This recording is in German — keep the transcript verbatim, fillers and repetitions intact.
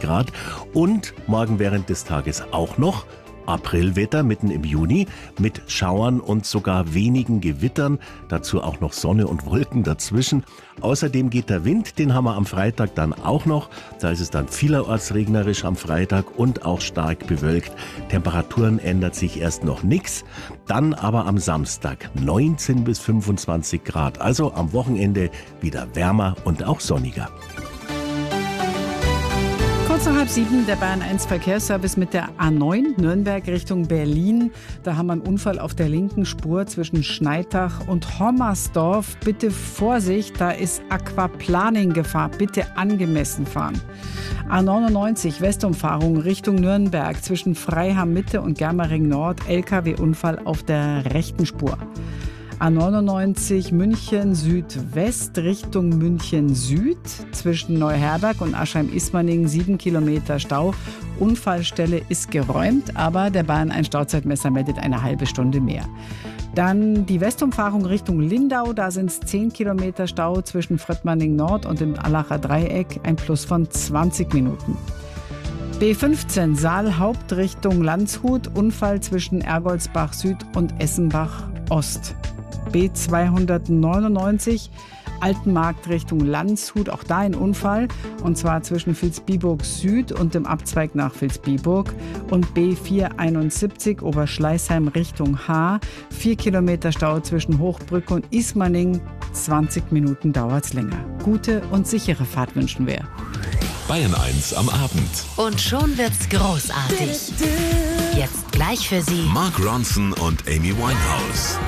Grad. Und morgen während des Tages auch noch Aprilwetter mitten im Juni mit Schauern und sogar wenigen Gewittern. Dazu auch noch Sonne und Wolken dazwischen. Außerdem geht der Wind, den haben wir am Freitag dann auch noch. Da ist es dann vielerorts regnerisch am Freitag und auch stark bewölkt. Temperaturen ändert sich erst noch nichts. Dann aber am Samstag neunzehn bis fünfundzwanzig Grad. Also am Wochenende wieder wärmer und auch sonniger. Kurz nach halb sieben, der Bayern eins Verkehrsservice mit der A neun Nürnberg Richtung Berlin. Da haben wir einen Unfall auf der linken Spur zwischen Schneitach und Hommersdorf. Bitte Vorsicht, da ist Aquaplaning-Gefahr. Bitte angemessen fahren. A neunundneunzig Westumfahrung Richtung Nürnberg zwischen Freiham Mitte und Germering Nord. L K W-Unfall auf der rechten Spur. A neunundneunzig München Südwest Richtung München Süd zwischen Neuherberg und Aschheim-Ismaning sieben Kilometer Stau. Unfallstelle ist geräumt, aber der Bayern eins Stauzeitmesser meldet eine halbe Stunde mehr. Dann die Westumfahrung Richtung Lindau, da sind es zehn Kilometer Stau zwischen Fröttmanning Nord und dem Allacher Dreieck, ein Plus von zwanzig Minuten. B fünfzehn Saal Hauptrichtung Landshut, Unfall zwischen Ergoldsbach Süd und Essenbach Ost. B zweihundertneunundneunzig Altenmarkt Richtung Landshut, auch da ein Unfall, und zwar zwischen Vilsbiburg Süd und dem Abzweig nach Vilsbiburg. Und B vierhunderteinundsiebzig Oberschleißheim Richtung Haar, vier Kilometer Stau zwischen Hochbrücke und Ismaning, zwanzig Minuten dauert's länger. Gute und sichere Fahrt wünschen wir. Bayern eins am Abend. Und schon wird's großartig. Jetzt gleich für Sie Mark Ronson und Amy Winehouse.